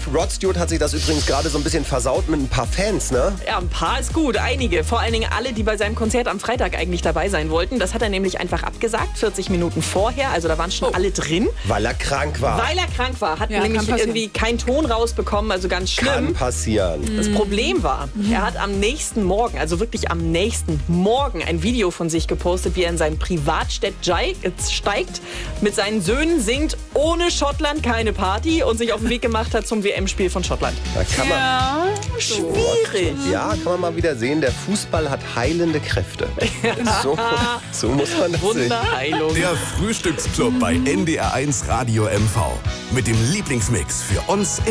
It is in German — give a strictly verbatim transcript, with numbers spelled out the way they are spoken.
Rod Stewart hat sich das übrigens gerade so ein bisschen versaut mit ein paar Fans, ne? Ja, ein paar ist gut, einige. Vor allen Dingen alle, die bei seinem Konzert am Freitag eigentlich dabei sein wollten. Das hat er nämlich einfach abgesagt, vierzig Minuten vorher. Also da waren schon oh. alle drin. Weil er krank war. Weil er krank war. Hat ja, nämlich irgendwie keinen Ton rausbekommen, also ganz schlimm. Kann passieren. Das Problem war, er hat am nächsten Morgen, also wirklich am nächsten Morgen, ein Video von sich gepostet, wie er in sein Privatjet steigt, mit seinen Söhnen singt, ohne Schottland keine Party und sich auf den Weg gemacht hat zum W M-Spiel von Schottland. Da kann man, Ja, Schwierig. ja, kann man mal wieder sehen, der Fußball hat heilende Kräfte. So, so muss man das sehen. Wunderheilung. Der Frühstücksclub bei N D R eins Radio M V. Mit dem Lieblingsmix für uns